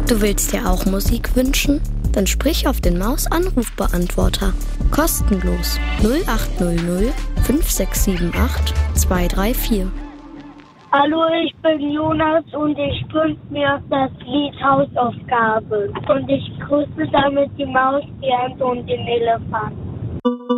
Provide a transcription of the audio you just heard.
Du willst dir auch Musik wünschen? Dann sprich auf den Maus-Anrufbeantworter. Kostenlos 0800 5678 234. Hallo, ich bin Jonas und ich wünsche mir das Lied Hausaufgabe. Und ich grüße damit die Maus, die Ente und den Elefant.